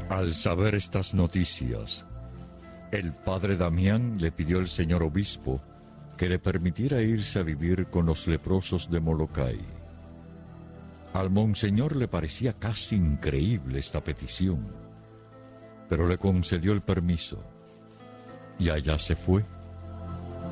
Al saber estas noticias, el padre Damián le pidió al señor obispo que le permitiera irse a vivir con los leprosos de Molokai. Al monseñor le parecía casi increíble esta petición, pero le concedió el permiso, y allá se fue